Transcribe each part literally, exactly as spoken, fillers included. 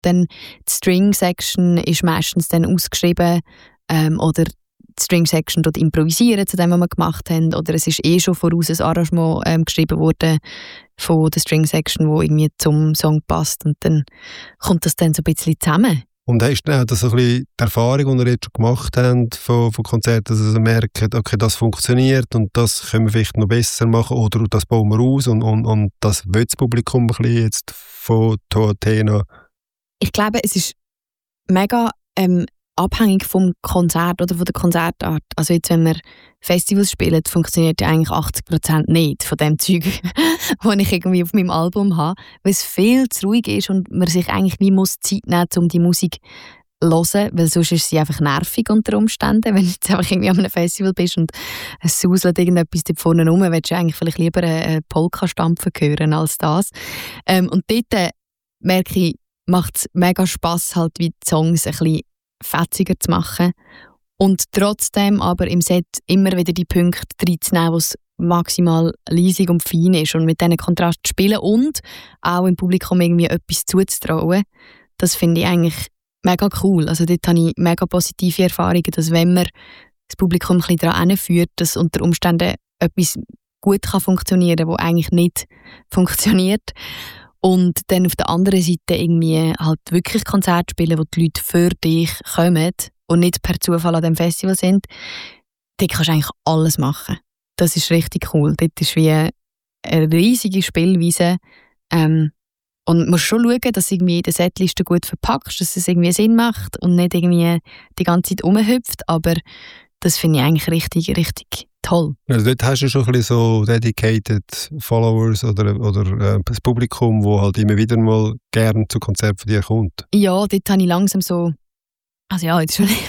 dann die String-Section ist meistens dann ausgeschrieben ähm, oder die String-Section dort improvisieren zu dem, was wir gemacht haben, oder es ist eh schon voraus ein Arrangement ähm, geschrieben worden von der String-Section, wo irgendwie zum Song passt und dann kommt das dann so ein bisschen zusammen. Und hast du das so ein bisschen die Erfahrung, die ihr jetzt schon gemacht habt von, von Konzerten, dass ihr merkt, okay, das funktioniert und das können wir vielleicht noch besser machen oder das bauen wir aus und, und, und das will das Publikum ein bisschen jetzt von Athena? Ich glaube, es ist mega ähm, abhängig vom Konzert oder von der Konzertart. Also jetzt, wenn wir Festivals spielen, funktioniert ja eigentlich achtzig Prozent nicht von dem Zeug, das ich irgendwie auf meinem Album habe, weil es viel zu ruhig ist und man sich eigentlich nie muss Zeit nehmen muss, um die Musik zu hören, weil sonst ist sie einfach nervig unter Umständen. Wenn du jetzt einfach irgendwie an einem Festival bist und es sauselt irgendetwas da vorne rum, willst du eigentlich vielleicht lieber eine Polka stampfen hören als das. Ähm, und dort äh, merke ich, macht es mega Spass, halt wie die Songs ein bisschen fetziger zu machen und trotzdem aber im Set immer wieder die Punkte reinzunehmen, wo es maximal leisig und fein ist und mit diesen Kontrasten zu spielen und auch im Publikum irgendwie etwas zuzutrauen. Das finde ich eigentlich mega cool. Also dort habe ich mega positive Erfahrungen, dass wenn man das Publikum ein bisschen daran hinführt, dass unter Umständen etwas gut kann funktionieren kann, das eigentlich nicht funktioniert. Und dann auf der anderen Seite irgendwie halt wirklich Konzerte spielen, wo die Leute für dich kommen und nicht per Zufall an dem Festival sind, dort kannst du eigentlich alles machen. Das ist richtig cool. Dort ist wie eine riesige Spielweise. Ähm, und du musst schon schauen, dass du irgendwie die Setliste gut verpackst, dass es irgendwie Sinn macht und nicht irgendwie die ganze Zeit rumhüpft. Aber das finde ich eigentlich richtig, richtig toll. Also dort hast du schon ein bisschen so dedicated Followers oder, oder äh, das Publikum, das halt immer wieder mal gerne zu Konzerten von dir kommt. Ja, dort habe ich langsam so, also ja, jetzt schon nicht,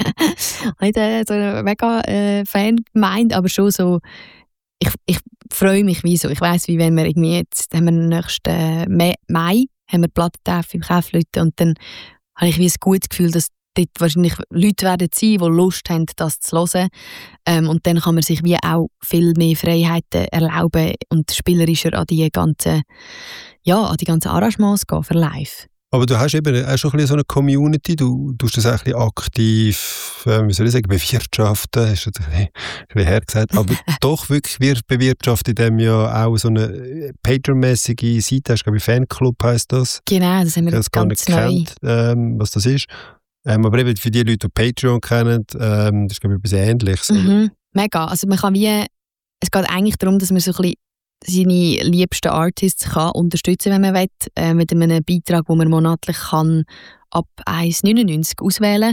nicht äh, so eine mega äh, Fan-Gemeinde, aber schon so, ich, ich freue mich wie so. Ich weiss, wie wenn wir irgendwie jetzt, haben wir nächsten äh, Mai, haben wir Plattentreffen im Kaufleuten und dann habe ich wie ein gutes Gefühl, dass dort wahrscheinlich Leute werden sein, die Lust haben, das zu hören. Ähm, und dann kann man sich wie auch viel mehr Freiheiten erlauben und spielerischer an die ganzen, ja, an die ganzen Arrangements gehen für live. Aber du hast eben auch schon ein bisschen so eine Community, du tust das auch ein bisschen aktiv, äh, wie soll ich sagen, bewirtschaften, hast du ein bisschen, ein bisschen hergesagt, aber doch wirklich wir bewirtschaften, indem ja auch so eine Patreon-mäßige Seite hast, glaube ich, Fanclub heisst das. Genau, das haben wir das ganz gar neu. nicht kennt, ähm, was das ist. Ähm, aber eben für die Leute, die Patreon kennen, ähm, das ist, glaube ich, etwas Ähnliches. Mhm, mega. Also man kann wie, es geht eigentlich darum, dass man so ein bisschen seine liebsten Artists kann unterstützen, wenn man will, äh, mit einem Beitrag, den man monatlich kann ab eins Komma neunundneunzig auswählen.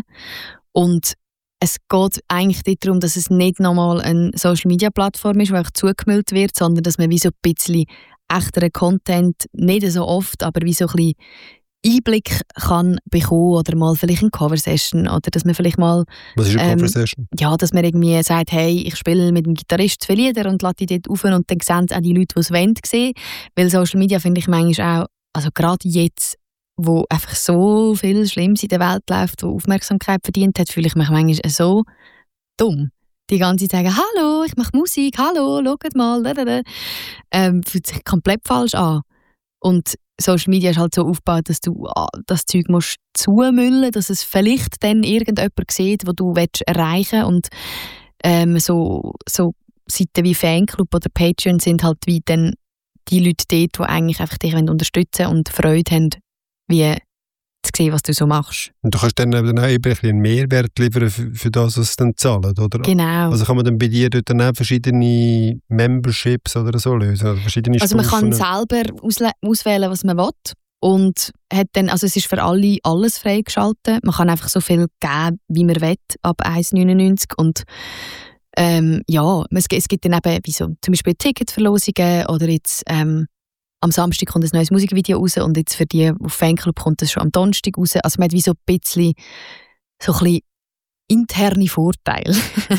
Und es geht eigentlich darum, dass es nicht nochmal eine Social-Media-Plattform ist, wo einfach zugemüllt wird, sondern dass man wie so ein bisschen echteren Content, nicht so oft, aber wie so ein bisschen Einblick kann bekommen oder mal vielleicht eine Cover-Session oder dass man vielleicht mal... Was ist eine ähm, Cover-Session? Ja, dass man irgendwie sagt, hey, ich spiele mit dem Gitarrist zwei Lieder und lade die dort auf und dann sehen auch die Leute, die es wollen, sehen. Weil Social Media finde ich manchmal auch, also gerade jetzt, wo einfach so viel Schlimmes in der Welt läuft, wo Aufmerksamkeit verdient hat, fühle ich mich manchmal so dumm. Die ganze Zeit sagen, hallo, ich mache Musik, hallo, schaut mal, ähm, fühlt sich komplett falsch an. Und Social Media ist halt so aufgebaut, dass du das Zeug musst zumüllen, dass es vielleicht dann irgendjemand sieht, wo du erreichen willst. Und ähm, so, so Seiten wie Fanclub oder Patreon sind halt wie dann die Leute dort, die eigentlich einfach dich unterstützen und Freude haben, wie zu sehen, was du so machst. Und du kannst dann eben auch ein bisschen einen Mehrwert liefern für, für das, was sie dann zahlen, oder? Genau. Also kann man dann bei dir dort dann auch verschiedene Memberships oder so lösen? Oder verschiedene also man Stufen? kann selber ausle- auswählen, was man will. Und hat dann, also es ist für alle alles freigeschaltet. Man kann einfach so viel geben, wie man will, ab eins Komma neunundneunzig. Und ähm, ja, es, es gibt dann eben wie so, zum Beispiel Ticketverlosungen oder jetzt ähm, am Samstag kommt ein neues Musikvideo raus und jetzt für die auf Fanclub kommt das schon am Donnerstag raus. Also man hat wie so ein bisschen, so ein bisschen interne Vorteile.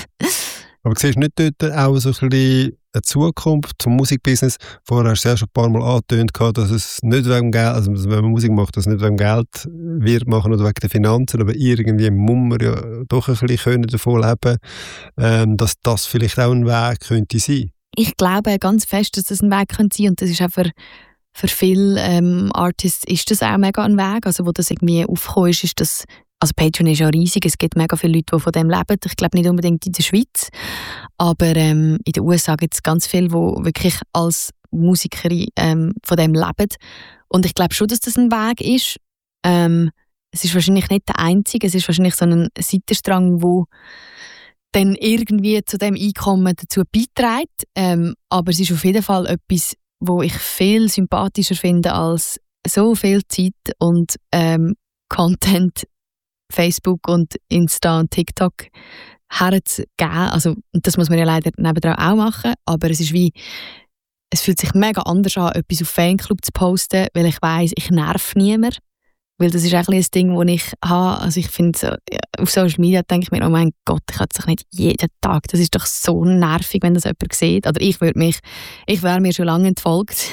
Aber siehst du nicht dort auch so ein bisschen eine Zukunft zum Musikbusiness? Vorher hast du ja schon ein paar Mal angetönt, dass es nicht wegen Geld, also wenn man Musik macht, dass es nicht wegen Geld wird machen oder wegen der Finanzen, aber irgendwie muss man ja doch ein bisschen davon leben können, dass das vielleicht auch ein Weg könnte sein. Ich glaube ganz fest, dass das ein Weg könnte sein und das ist auch für, für viele ähm, Artists ist das auch mega ein Weg, also wo das irgendwie aufgekommen ist, ist das, also Patreon ist ja riesig, es gibt mega viele Leute, die von dem leben, ich glaube nicht unbedingt in der Schweiz, aber ähm, in den U S A gibt es ganz viele, die wirklich als Musikerin ähm, von dem leben und ich glaube schon, dass das ein Weg ist. Ähm, es ist wahrscheinlich nicht der einzige, es ist wahrscheinlich so ein Seitenstrang, wo dann irgendwie zu dem Einkommen dazu beiträgt. Ähm, aber es ist auf jeden Fall etwas, wo ich viel sympathischer finde als so viel Zeit und ähm, Content, Facebook und Insta und TikTok herzugeben. Also, das muss man ja leider nebendran auch machen, aber es ist wie, es fühlt sich mega anders an, etwas auf Fanclub zu posten, weil ich weiss, ich nerv niemand. Weil das ist auch ein Ding, das ich habe. Also ich finde, so, ja, auf Social Media denke ich mir, oh mein Gott, ich habe es nicht jeden Tag. Das ist doch so nervig, wenn das jemand sieht. Oder ich würde mich, ich wäre mir schon lange entfolgt.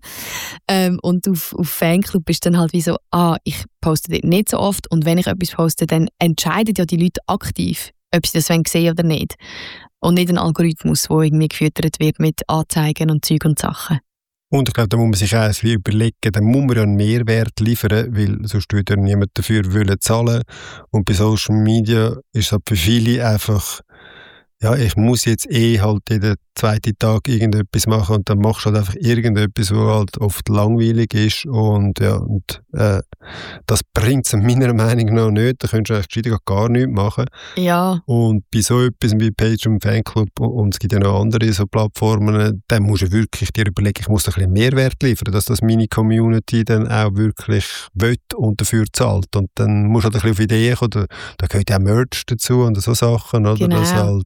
ähm, und auf, auf Fanclub ist dann halt wie so, ah, ich poste dort nicht so oft. Und wenn ich etwas poste, dann entscheiden ja die Leute aktiv, ob sie das sehen wollen oder nicht. Und nicht ein Algorithmus, der irgendwie gefüttert wird mit Anzeigen und Zeug und Sachen. Und ich glaube, da muss man sich auch ein bisschen überlegen, da muss man ja einen Mehrwert liefern, weil sonst würde ja niemand dafür wollen zahlen. Und bei Social Media ist es halt für viele einfach, ja, ich muss jetzt eh halt jeden zweiten Tag irgendetwas machen und dann machst du halt einfach irgendetwas, was halt oft langweilig ist und ja, und äh, das bringt es meiner Meinung nach nicht, da könntest du eigentlich gescheiter gar nichts machen. Ja. Und bei so etwas wie Patreon, Fanclub und es gibt ja noch andere so Plattformen, dann musst du wirklich dir überlegen, ich muss da ein bisschen Mehrwert liefern, dass das meine Community dann auch wirklich will und dafür zahlt und dann musst du halt ein bisschen auf Ideen kommen, da, da gehört ja auch Merch dazu und so Sachen, oder? Genau. Dass halt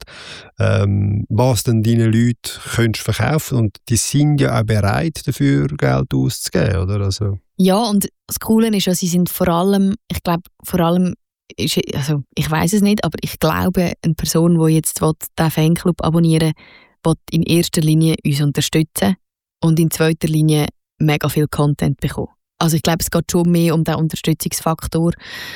Ähm, was dann deine Leute könntest verkaufen und die sind ja auch bereit dafür Geld auszugeben, oder? Also. Ja, und das Coole ist ja, sie sind vor allem, ich glaube vor allem, ist, also ich weiß es nicht, aber ich glaube, eine Person, die jetzt will, den Fanclub abonnieren will, will in erster Linie uns unterstützen und in zweiter Linie mega viel Content bekommen. Also ich glaube, es geht schon mehr um den Unterstützungsfaktor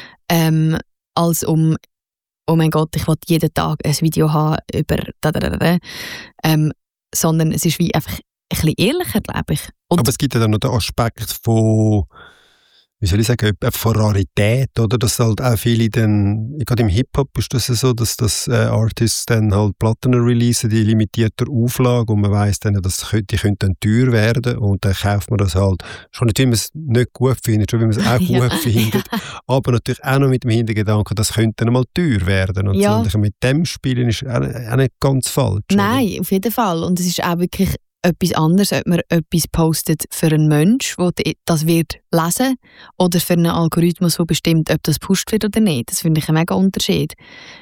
ähm, als um oh mein Gott, ich will jeden Tag ein Video haben über da, da, da, da. Ähm, sondern es ist wie einfach ein bisschen ehrlicher, glaube ich. Und aber es gibt ja dann noch den Aspekt von, wie soll ich sagen, von Rarität, oder? Dass halt auch viele dann, gerade im Hip-Hop ist das so, dass das äh, Artists dann halt Platten releasen, die limitierter Auflage und man weiss dann, dass die können dann teuer werden und dann kauft man das halt, schon nicht, wie man es nicht gut findet, schon wie man es auch ja, gut findet, ja. aber natürlich auch noch mit dem Hintergedanken, das könnte dann mal teuer werden und ja. so. Und mit dem Spielen ist auch, auch nicht ganz falsch. Nein, oder? auf jeden Fall. Und es ist auch wirklich etwas anderes, ob man etwas postet für einen Menschen, der das wird lesen, oder für einen Algorithmus, der bestimmt, ob das gepusht wird oder nicht. Das finde ich einen mega Unterschied.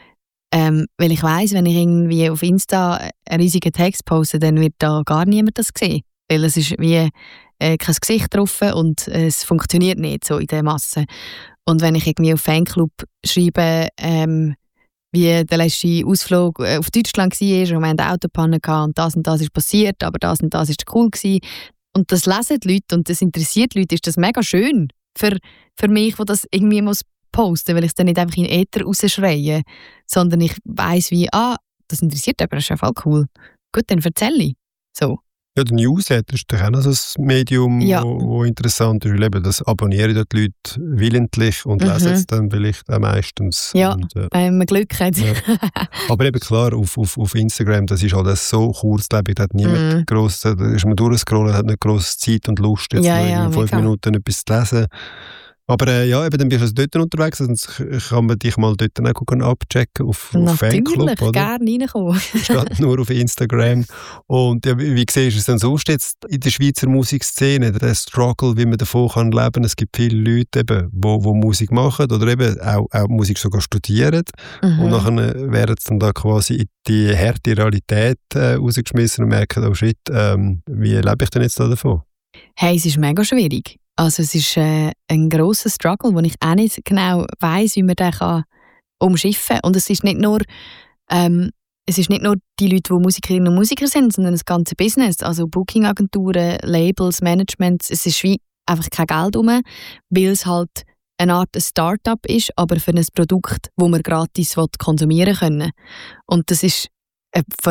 Ähm, weil ich weiss, wenn ich irgendwie auf Insta einen riesigen Text poste, dann wird da gar niemand das sehen. Weil es ist wie äh, kein Gesicht drauf und äh, es funktioniert nicht so in der Masse. Und wenn ich irgendwie auf Fanclub schreibe, ähm, wie der letzte Ausflug auf Deutschland war und wir hatten eine Autopanne und das und das ist passiert, aber das und das ist cool gewesen. Und das lesen die Leute und das interessiert die Leute, ist das mega schön für, für mich, die das irgendwie muss posten, weil ich es dann nicht einfach in den Äther rausschreie, sondern ich weiss wie, ah, das interessiert aber, das ist ja voll cool. Gut, dann erzähle ich. So. Ja, der Newsletter ist doch auch noch so ein Medium, ja. wo, wo interessant ist. Eben, das abonnieren die Leute willentlich und mhm. lesen es dann vielleicht auch meistens. Ja, und, äh, wenn man Glück hat. Ja. Aber eben klar, auf, auf, auf Instagram, das ist halt so kurzlebig, da hat niemand mm. gross, da ist man durchscrollen, hat nicht gross Zeit und Lust, jetzt ja, nur ja, in fünf mega. Minuten etwas zu lesen. Aber äh, ja, eben, dann bist du also dort unterwegs, dann kann man dich mal dort dann auch abchecken auf, auf Fanclub, oder? Natürlich, gerne reinkommen. Statt nur auf Instagram. Und ja, wie, wie siehst du es denn sonst jetzt in der Schweizer Musikszene, der Struggle, wie man davon kann leben? Es gibt viele Leute, die wo, wo Musik machen oder eben auch, auch Musik sogar studieren. Mhm. Und nachher werden sie dann da quasi in die harte Realität äh, rausgeschmissen und merken, oh shit, ähm, wie lebe ich denn jetzt da davon? Hey, es ist mega schwierig. Also es ist äh, ein grosser Struggle, wo ich auch nicht genau weiss, wie man den kann umschiffen kann. Und es ist nicht nur ähm, es ist nicht nur die Leute, die Musikerinnen und Musiker sind, sondern das ganze Business, also Booking-Agenturen, Labels, Managements. Es ist wie einfach kein Geld rum, weil es halt eine Art Start-up ist, aber für ein Produkt, das man gratis konsumieren können. Und das ist äh, für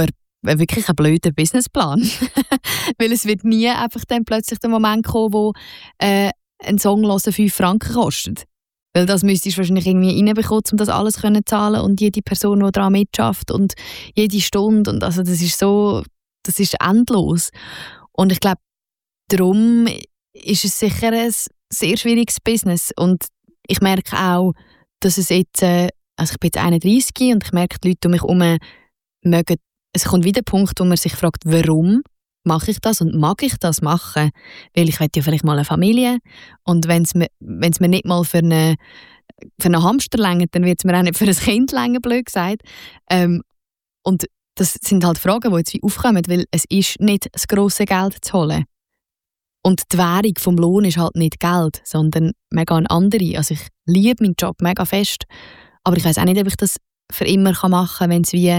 wirklich ein blöder Businessplan. Weil es wird nie einfach dann plötzlich der Moment kommen, wo äh, ein Song hören fünf Franken kostet. Weil das müsstest du wahrscheinlich irgendwie reinbekommen, um das alles zu zahlen und jede Person, die daran mitschafft und jede Stunde. Und also das ist so, das ist endlos. Und ich glaube, darum ist es sicher ein sehr schwieriges Business. Und ich merke auch, dass es jetzt, äh, also ich bin jetzt einunddreissig und ich merke, die Leute um mich herum mögen, es kommt wieder der Punkt, wo man sich fragt, warum mache ich das und mag ich das machen? Weil ich will ja vielleicht mal eine Familie und wenn es mir, wenn's mir nicht mal für eine, für einen Hamster reicht, dann wird es mir auch nicht für ein Kind reichen, blöd gesagt. Ähm, und das sind halt Fragen, die jetzt wie aufkommen, weil es ist nicht das grosse Geld zu holen. Und die Währung vom Lohn ist halt nicht Geld, sondern mega eine andere. Also ich liebe meinen Job mega fest, aber ich weiss auch nicht, ob ich das für immer machen kann, wenn es wie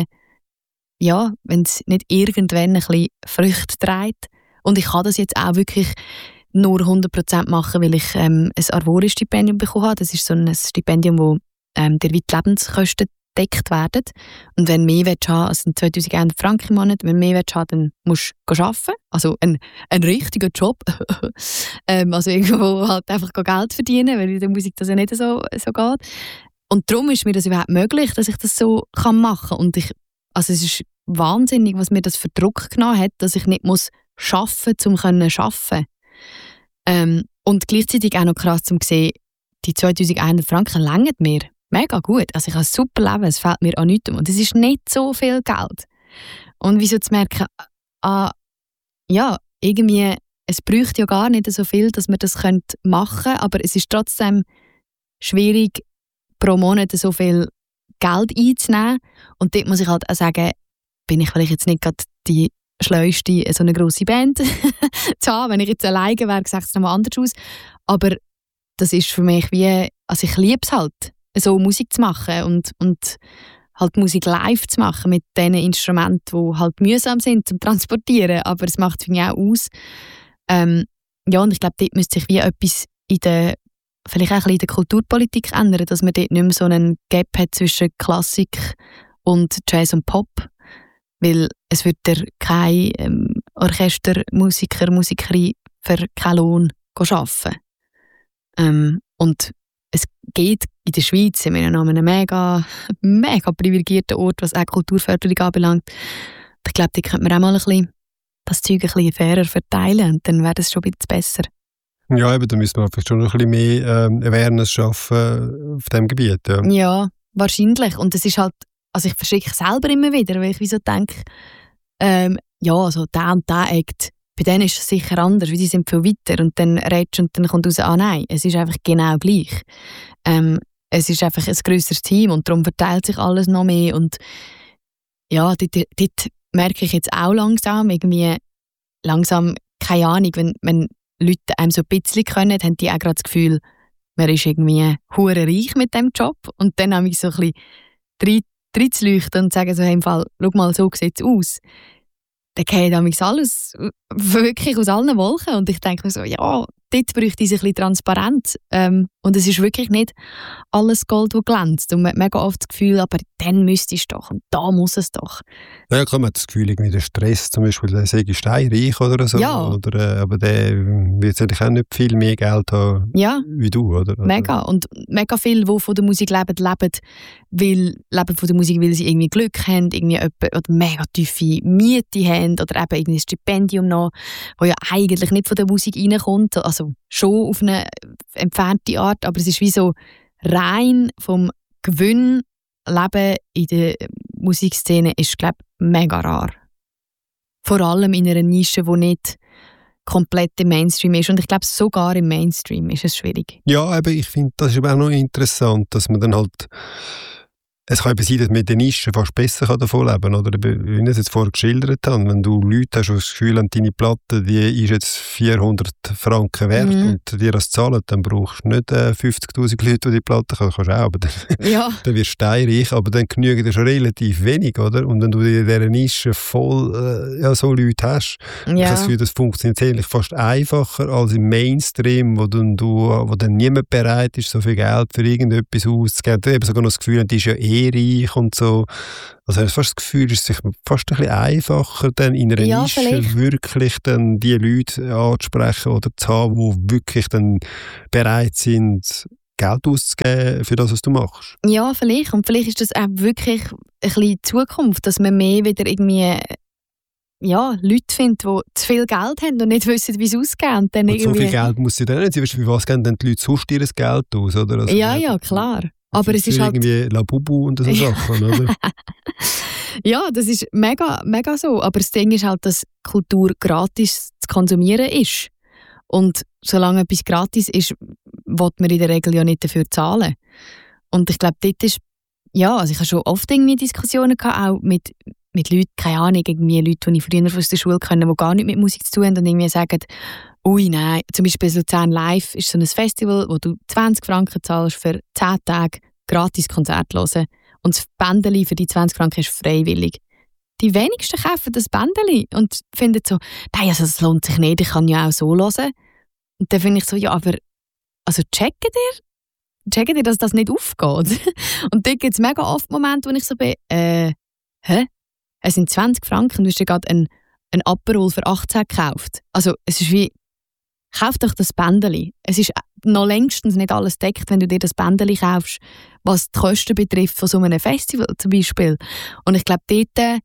ja, wenn es nicht irgendwann ein bisschen Früchte trägt. Und ich kann das jetzt auch wirklich nur hundert Prozent machen, weil ich ähm, ein Arvori-Stipendium bekommen habe. Das ist so ein Stipendium, wo ähm, der die Lebenskosten gedeckt werden. Und wenn du mehr willst haben, also sind zweitausendeinhundert Franken im Monat, wenn du mehr willst haben, dann musst du arbeiten. Also ein, ein richtiger Job. ähm, also irgendwo halt einfach Geld verdienen, weil in der Musik das ja nicht so, so geht. Und darum ist mir das überhaupt möglich, dass ich das so kann machen kann. Und ich Also es ist wahnsinnig, was mir das für Druck genommen hat, dass ich nicht muss arbeiten muss, um zu arbeiten. Ähm, und gleichzeitig auch noch krass, um zu sehen, die zweitausendeinhundert Franken reichen mir mega gut. Also ich habe ein super Leben, es fehlt mir an nichts. Und es ist nicht so viel Geld. Und wieso zu merken, ah, ja, irgendwie, es bräuchte ja gar nicht so viel, dass man das machen könnte, aber es ist trotzdem schwierig, pro Monat so viel Geld einzunehmen. Und dort muss ich halt auch sagen, bin ich vielleicht jetzt nicht gerade die schleuste, so eine grosse Band zu haben. Wenn ich jetzt alleine wäre, sieht es nochmal anders aus. Aber das ist für mich wie, also ich liebe es halt, so Musik zu machen und, und halt Musik live zu machen mit diesen Instrumenten, die halt mühsam sind zum Transportieren, aber es macht es auch aus. Ähm, ja, und ich glaube, dort müsste sich wie etwas in der vielleicht auch ein bisschen in der Kulturpolitik ändern, dass man dort nicht mehr so einen Gap hat zwischen Klassik und Jazz und Pop. Weil es wird ja kein ähm, Orchestermusiker, Musikerin für keinen Lohn arbeiten. Ähm, und es geht in der Schweiz, in einem mega, mega privilegierten Ort, was auch Kulturförderung anbelangt. Ich glaube, da könnte man auch mal ein bisschen das Zeug ein bisschen fairer verteilen und dann wäre das schon ein bisschen besser. Ja, eben, da müssen wir einfach schon noch ein bisschen mehr ähm, Awareness schaffen auf diesem Gebiet. Ja. ja, wahrscheinlich. Und es ist halt, also ich verschicke selber immer wieder, weil ich wie so denke, ähm, ja, also der und der Act, bei denen ist es sicher anders, weil die sind viel weiter und dann redest du und dann kommt raus, ah nein, es ist einfach genau gleich. Ähm, es ist einfach ein grösseres Team und darum verteilt sich alles noch mehr und ja, dort, dort merke ich jetzt auch langsam, irgendwie langsam, keine Ahnung, wenn, wenn Leute einem so ein bisschen können, haben die auch gerade das Gefühl, man ist irgendwie hure reich mit diesem Job. Und dann habe ich so ein bisschen reinzuleuchten und sagen so, hey, im Fall, schau mal, so sieht es aus. Dann geht alles wirklich aus allen Wolken. Und ich denke mir so, ja, dort bräuchte es ein bisschen Transparenz. Ähm, und es ist wirklich nicht alles Gold, das glänzt. Und man hat mega oft das Gefühl, aber dann müsste es doch und da muss es doch. Ja, klar, man hat das Gefühl, irgendwie der Stress zum Beispiel, der sei steinreich oder so. Ja. Oder, äh, aber der wird natürlich auch nicht viel mehr Geld haben ja. wie du, oder? Mega. Und mega viele, die von der Musik leben, leben, weil, leben von der Musik, weil sie irgendwie Glück haben, irgendwie jemand, oder mega tiefe Miete haben oder eben irgendwie ein Stipendium noch, das ja eigentlich nicht von der Musik reinkommt. Also schon auf eine entfernte Art, aber es ist wie so rein vom Gewinn Leben in der Musikszene ist, glaube ich, mega rar. Vor allem in einer Nische, die nicht komplett im Mainstream ist. Und ich glaube, sogar im Mainstream ist es schwierig. Ja, aber ich finde, das ist aber auch noch interessant, dass man dann halt es kann eben sein, dass man in der Nische fast besser davon leben kann. Oder wie ich es jetzt vorher geschildert habe, wenn du Leute hast, die das Gefühl haben, deine Platte die ist jetzt vierhundert Franken wert mhm. und dir das zahlen, dann brauchst du nicht äh, fünfzigtausend Leute, die die Platte können. Kannst du auch, aber dann, ja. dann wirst du steinreich, aber dann genügt dir schon relativ wenig, oder? Und wenn du in dieser Nische voll äh, ja, so Leute hast, ja. ich habe das Gefühl, das funktioniert eigentlich fast einfacher als im Mainstream, wo dann, du, wo dann niemand bereit ist, so viel Geld für irgendetwas auszugeben. Du hast sogar noch das Gefühl, das ist ja eh lehrreich und so. Also ich habe fast das Gefühl, es ist sich fast ein bisschen einfacher, dann in einer Ja, Nische vielleicht. wirklich dann die Leute anzusprechen oder zu haben, die wirklich dann bereit sind, Geld auszugeben für das, was du machst. Ja, vielleicht. Und vielleicht ist das auch wirklich ein bisschen die Zukunft, dass man mehr wieder irgendwie ja, Leute findet, die zu viel Geld haben und nicht wissen, wie es ausgeht. Und, dann und so viel Geld muss sie dann nicht. Sie wissen, für was geben denn die Leute sonst ihr Geld aus? Oder? Also, ja, ja, klar. Aber es ist halt... irgendwie Labubu und so Sachen, oder? Ja, das ist mega, mega so. Aber das Ding ist halt, dass Kultur gratis zu konsumieren ist. Und solange etwas gratis ist, will man in der Regel ja nicht dafür zahlen. Und ich glaube, dort ist... Ja, also ich habe schon oft irgendwie Diskussionen gehabt, auch mit... mit Leuten, keine Ahnung, irgendwie Leute, die ich früher aus der Schule kenne, die gar nichts mit Musik zu tun haben und irgendwie sagen, ui, nein, zum Beispiel Luzern Live ist so ein Festival, wo du zwanzig Franken zahlst für zehn Tage gratis Konzert hören und das Bändeli für die zwanzig Franken ist freiwillig. Die wenigsten kaufen das Bändeli und finden so, nein, also das lohnt sich nicht, ich kann ja auch so hören. Und dann finde ich so, ja, aber also checkt ihr? Checkt ihr, dass das nicht aufgeht? Und dort gibt es mega oft Momente, wo ich so bin, äh, hä? Es sind zwanzig Franken, du hast dir gerade ein, ein Aperol für achtzehn gekauft. Also es ist wie, kauf doch das Bändeli. Es ist noch längstens nicht alles deckt, wenn du dir das Bändeli kaufst, was die Kosten betrifft von so einem Festival zum Beispiel. Und ich glaube, dort,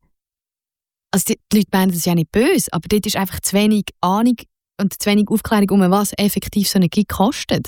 also die, die Leute meinen das ja nicht böse, aber dort ist einfach zu wenig Ahnung und zu wenig Aufklärung, um was effektiv so ein Gig kostet.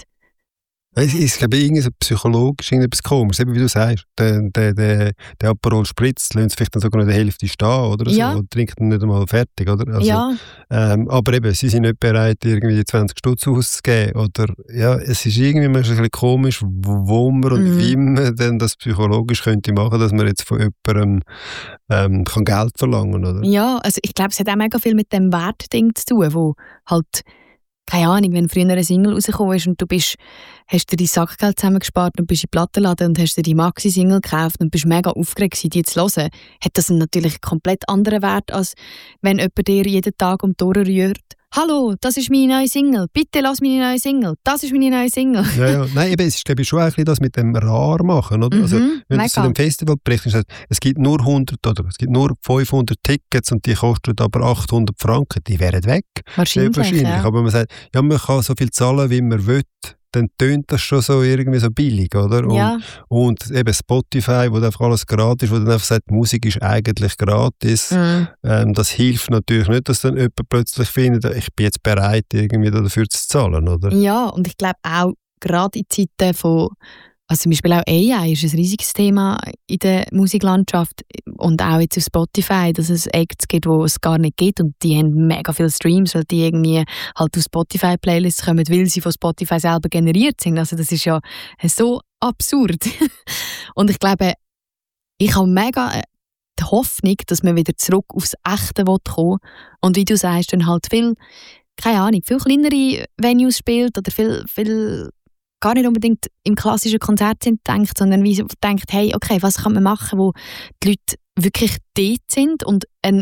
Es ist, glaube ich, irgendwie so psychologisch irgendetwas komisch. Eben wie du sagst, der, der, der, der Aperol Spritz lässt vielleicht dann sogar noch die Hälfte stehen oder so, Ja. und trinkt dann nicht einmal fertig, oder? Also, Ja. ähm, aber eben, sie sind nicht bereit, irgendwie die zwanzig Stutz auszugeben, oder? Ja, es ist irgendwie manchmal ein bisschen komisch, wo man und Mhm. wie man denn das psychologisch könnte machen, dass man jetzt von jemandem ähm, kann Geld verlangen, oder? Ja, also ich glaube, es hat auch mega viel mit dem Wertding zu tun, wo halt, keine Ahnung, wenn früher eine Single rausgekommen ist und du bist, hast dir dein Sackgeld zusammengespart und bist in den Plattenladen und hast dir die Maxi-Single gekauft und bist mega aufgeregt, die zu hören, hat das natürlich einen komplett anderen Wert, als wenn jemand dir jeden Tag um die Ohren rührt. «Hallo, das ist meine neue Single. Bitte lass meine neue Single. Das ist meine neue Single.» Ja, ja. Nein, eben, es ist, glaube ich, schon ein bisschen das mit dem rar machen, oder? Mhm, Also, wenn du zu mega. dem Festival berichtest, es gibt nur hundert oder es gibt nur fünfhundert Tickets und die kosten aber achthundert Franken, die wären weg. Wahrscheinlich, Wahrscheinlich. ja. Aber man sagt, ja, man kann so viel zahlen, wie man will, dann tönt das schon so irgendwie so billig, oder? Und, Ja. und eben Spotify, wo einfach alles gratis ist, wo dann einfach sagt, Musik ist eigentlich gratis. Mhm. Ähm, das hilft natürlich nicht, dass dann jemand plötzlich findet, ich bin jetzt bereit, irgendwie dafür zu zahlen, oder? Ja, und ich glaube auch, gerade in Zeiten von, also zum Beispiel auch A I ist ein riesiges Thema in der Musiklandschaft und auch jetzt auf Spotify, dass es Acts gibt, die es gar nicht gibt und die haben mega viele Streams, weil die irgendwie halt auf Spotify-Playlists kommen, weil sie von Spotify selber generiert sind. Also das ist ja so absurd. Und ich glaube, ich habe mega die Hoffnung, dass man wieder zurück aufs Echte kommen will und wie du sagst, dann halt viel, keine Ahnung, viel kleinere Venues spielt oder viel, viel gar nicht unbedingt im klassischen Konzert sind denkt, sondern wie so denkt, hey, okay, was kann man machen, wo die Leute wirklich dort sind und ein,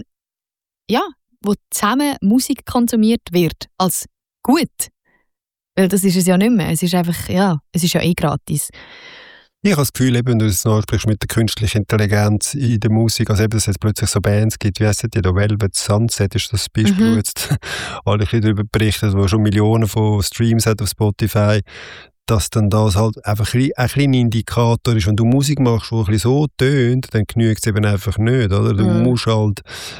ja, wo zusammen Musik konsumiert wird als gut. Weil das ist es ja nicht mehr. Es ist einfach, ja, es ist ja eh gratis. Ich habe das Gefühl, eben, wenn du das ansprichst mit der künstlichen Intelligenz in der Musik, also eben, dass es plötzlich so Bands gibt, wie heisst die, da Velvet Sunset ist das Beispiel, Mhm. wo jetzt alle ein bisschen darüber berichten, wo schon Millionen von Streams hat auf Spotify, dass dann das halt einfach ein, ein kleiner Indikator ist. Wenn du Musik machst, die ein bisschen so tönt, dann genügt es eben einfach nicht, oder? Du Mhm. musst halt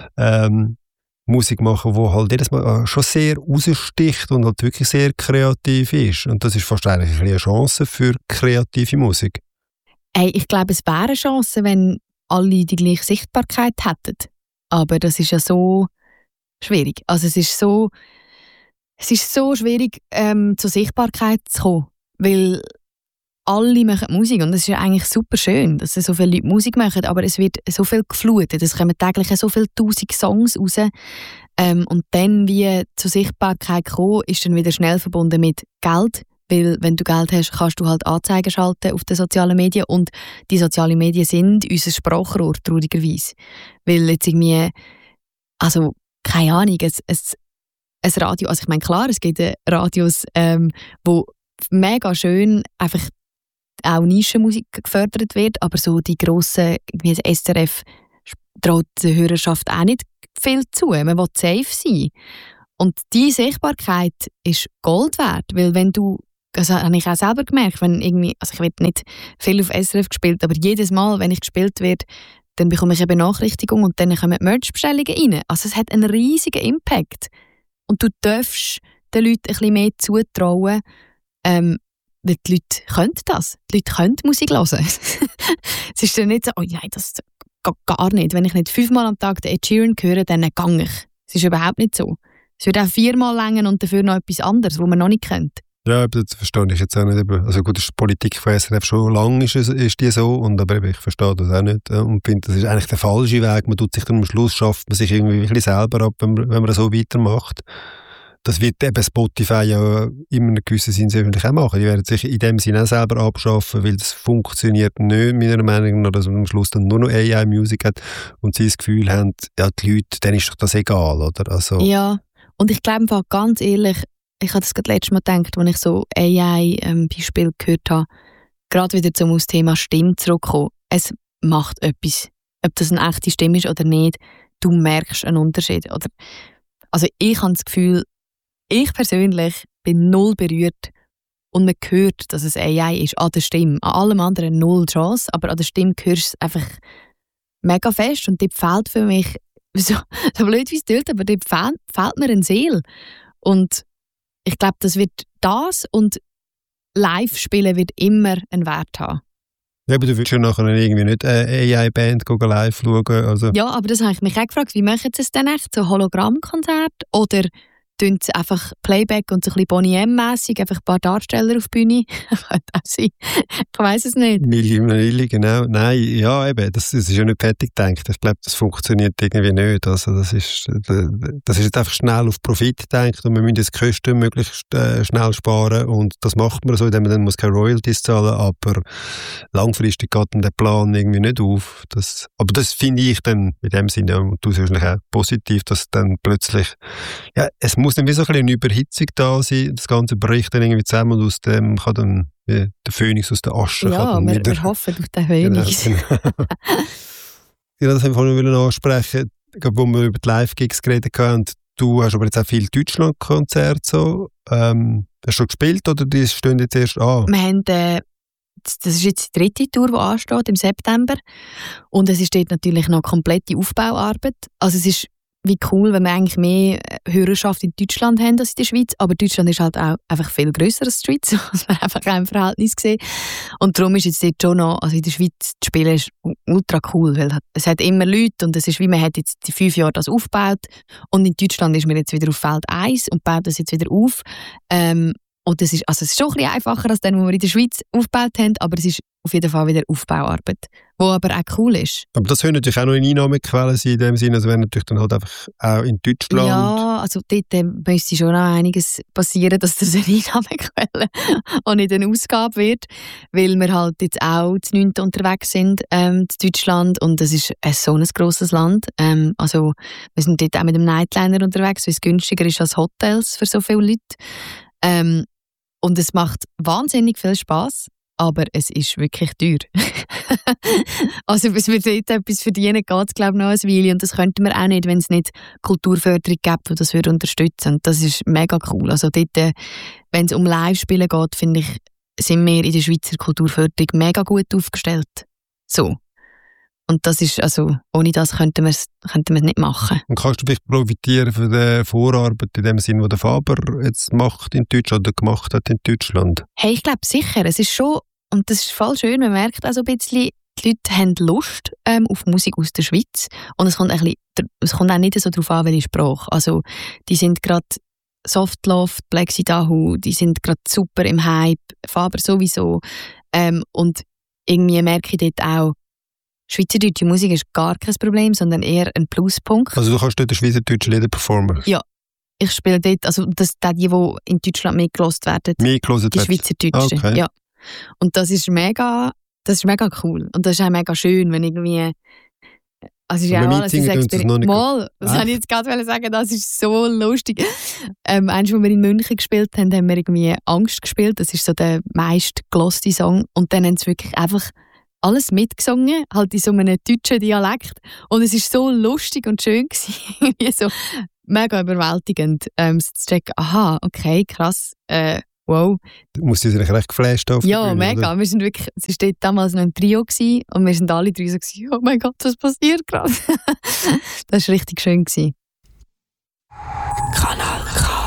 ähm, Musik machen, die halt jedes Mal schon sehr raussticht und halt wirklich sehr kreativ ist. Und das ist fast eigentlich ein bisschen eine Chance für kreative Musik. Hey, ich glaube, es wäre eine Chance, wenn alle die gleiche Sichtbarkeit hätten. Aber das ist ja so schwierig. Also es ist so, es ist so schwierig, ähm, zur Sichtbarkeit zu kommen. Weil alle machen Musik und es ist ja eigentlich super schön, dass so viele Leute Musik machen, aber es wird so viel geflutet. Es kommen täglich so viele tausend Songs raus. Ähm, und dann, wie zur Sichtbarkeit kommen, ist dann wieder schnell verbunden mit Geld. Weil wenn du Geld hast, kannst du halt Anzeigen schalten auf den sozialen Medien und die sozialen Medien sind unser Sprachrohr, traurigerweise. Weil jetzt irgendwie, also keine Ahnung, ein, ein, ein Radio, also ich meine klar, es gibt Radios, ähm, wo mega schön einfach auch Nischenmusik gefördert wird, aber so die grossen, wie das S R F, traut der Hörerschaft auch nicht viel zu. Man will safe sein. Und diese Sichtbarkeit ist Gold wert, weil wenn du, also habe ich auch selber gemerkt, wenn irgendwie, also ich werde nicht viel auf S R F gespielt, aber jedes Mal, wenn ich gespielt werde, dann bekomme ich eine Benachrichtigung und dann kommen Merch-Bestellungen rein. Also es hat einen riesigen Impact. Und du darfst den Leuten ein bisschen mehr zutrauen, ähm, weil die Leute können das. Die Leute können Musik hören. Es ist dann nicht so, oh ja, das geht gar nicht. Wenn ich nicht fünfmal am Tag den Ed Sheeran höre, dann gehe ich. Es ist überhaupt nicht so. Es wird auch viermal länger und dafür noch etwas anderes, was man noch nicht kennt. Ja, das verstehe ich jetzt auch nicht. Also gut, das ist die Politik von S R F schon lange ist, ist die so, und aber ich verstehe das auch nicht und finde, das ist eigentlich der falsche Weg. Man tut sich dann am Schluss, schafft man sich irgendwie ein bisschen selber ab, wenn man, wenn man so weitermacht. Das wird eben Spotify ja in einem gewissen Sinn sicherlich auch machen. Die werden sich in dem Sinne auch selber abschaffen, weil das funktioniert nicht, meiner Meinung nach, dass man am Schluss dann nur noch A I-Musik hat und sie das Gefühl haben, ja, die Leute, denen ist doch das egal, oder? Also, ja, und ich glaube ganz ehrlich, ich habe das gerade letztes Mal gedacht, als ich so A I-Beispiele ähm, gehört habe, gerade wieder zum das Thema Stimme zurückkommen. Es macht etwas. Ob das eine echte Stimme ist oder nicht, du merkst einen Unterschied. Oder, also ich habe das Gefühl, ich persönlich bin null berührt und man hört, dass es A I ist, an der Stimme. An allem anderen null Chance, aber an der Stimme hörst du es einfach mega fest und dort fehlt für mich, so, so blöd wie es tut, aber dort fehlt, fehlt mir eine Seele. Und ich glaube, das wird das und Live-Spielen wird immer einen Wert haben. Ja, aber du willst ja nachher irgendwie nicht eine A I-Band live schauen. Also. Ja, aber das habe ich mich auch gefragt, wie machen sie es denn echt? So Hologrammkonzert? Oder tun sie einfach Playback und so ein bisschen Boney M-mässig, einfach ein paar Darsteller auf die Bühne? Ich weiss es nicht. Milli Vanilli, genau. Nein, ja eben, das, das ist ja nicht fertig gedacht. Ich glaube, das funktioniert irgendwie nicht. Also das ist, das ist jetzt einfach schnell auf Profit gedacht und wir müssen jetzt die Kosten möglichst äh, schnell sparen und das macht man so, indem man dann muss keine Royalties zahlen, aber langfristig geht dann der Plan irgendwie nicht auf. Das, aber das finde ich dann in dem Sinne, und du siehst auch positiv, dass dann plötzlich, ja, es muss dann wie so ein bisschen eine Überhitzung da sein, das Ganze bricht dann irgendwie zusammen und aus dem kann dann wie der Phönix aus der Asche. Ja, wir, wieder, wir hoffen auf den Phönix. Genau, genau. Ja, das wollte ich noch ansprechen, wo wir über die Live-Gigs geredet haben. Du hast aber jetzt auch viele Deutschland-Konzerte so. Ähm, hast du schon gespielt oder die stehen jetzt erst an? Wir haben, äh, das ist jetzt die dritte Tour, die ansteht im September. Und es ist dort natürlich noch komplette Aufbauarbeit. Also es ist wie cool, wenn wir eigentlich mehr Hörerschaft in Deutschland haben als in der Schweiz. Aber Deutschland ist halt auch einfach viel grösser als die Schweiz, was man einfach auch im Verhältnis gesehen. Und darum ist jetzt dort schon noch, also in der Schweiz zu spielen, ist ultra cool, weil es hat immer Leute und es ist wie, man hat jetzt die fünf Jahre das aufgebaut und in Deutschland ist man jetzt wieder auf Feld eins und baut das jetzt wieder auf. Ähm, und das ist, also es ist schon ein bisschen einfacher als das, was wir in der Schweiz aufgebaut haben, aber es ist auf jeden Fall wieder Aufbauarbeit, die aber auch cool ist. Aber das könnte natürlich auch noch eine Einnahmequelle sein, in dem Sinne, also wenn natürlich dann halt einfach auch in Deutschland... Ja, also dort äh, müsste schon noch einiges passieren, dass das eine Einnahmequelle und nicht eine Ausgabe wird, weil wir halt jetzt auch zu neunten unterwegs sind, ähm, zu Deutschland, und das ist äh, so ein grosses Land. Ähm, also wir sind dort auch mit einem Nightliner unterwegs, weil es günstiger ist als Hotels für so viele Leute. Ähm, und es macht wahnsinnig viel Spass. Aber es ist wirklich teuer. Also bis wir dort etwas verdienen, geht es glaube ich noch ein Weile. Und das könnten wir auch nicht, wenn es nicht Kulturförderung gibt, die das würde unterstützen. Und das ist mega cool. Also dort, wenn es um Live-Spielen geht, finde ich, sind wir in der Schweizer Kulturförderung mega gut aufgestellt. So. Und das ist, also, ohne das könnten wir es könnten wir es nicht machen. Und kannst du vielleicht profitieren von der Vorarbeit in dem Sinn, die der Faber jetzt macht in Deutschland oder gemacht hat in Deutschland? Hey, ich glaube sicher. Es ist schon, und das ist voll schön, man merkt auch so ein bisschen, die Leute haben Lust ähm, auf Musik aus der Schweiz. Und es kommt, ein bisschen, es kommt auch nicht so darauf an, welche Sprache. Also, die sind gerade Softloft, Black Sidahu, die sind gerade super im Hype, Faber sowieso. Ähm, und irgendwie merke ich dort auch, schweizerdeutsche Musik ist gar kein Problem, sondern eher ein Pluspunkt. Also du kannst dort schweizerdeutsche Lieder performen? Ja, ich spiele dort, also das die, die in Deutschland mehr gelost werden, mehr gelost die schweizerdeutschen. Okay. Ja. Und das ist mega, das ist mega cool. Und das ist auch mega schön, wenn irgendwie Also ist ja auch alles ein Experiment. Mal, das wollte ich jetzt gerade sagen, das ist so lustig. Ähm, eins, wo wir in München gespielt haben, haben wir irgendwie Angst gespielt. Das ist so der meist geloste Song. Und dann haben sie wirklich einfach alles mitgesungen, halt in so einem deutschen Dialekt. Und es war so lustig und schön gewesen. So mega überwältigend. Ähm, zu checken, aha, okay, krass, äh, wow. Du musst dich recht geflasht auf. Ja, Bühne, mega. oder? Wir sind wirklich, es war damals noch ein Trio gewesen, und wir sind alle drei so gewesen, oh mein Gott, was passiert gerade? Das war richtig schön gewesen. Kanal K.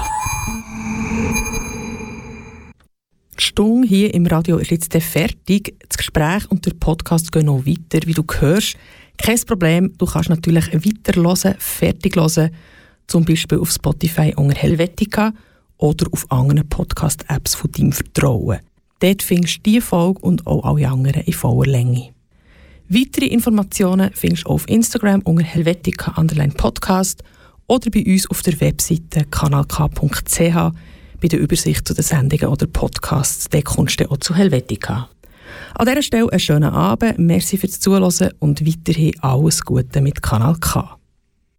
Die Stunde hier im Radio ist jetzt fertig. Das Gespräch und der Podcast gehen noch weiter, wie du hörst. Kein Problem, du kannst natürlich weiterhören, fertig hören, zum Beispiel auf Spotify unter Helvetica oder auf anderen Podcast-Apps von deinem Vertrauen. Dort findest du diese Folge und auch alle anderen in voller Länge. Weitere Informationen findest du auf Instagram unter Helvetica Underline Podcast oder bei uns auf der Webseite kanal k punkt c h bei der Übersicht zu den Sendungen oder Podcasts. Dort kommst du auch zu Helvetica. An dieser Stelle einen schönen Abend, merci fürs Zuhören und weiterhin alles Gute mit Kanal K.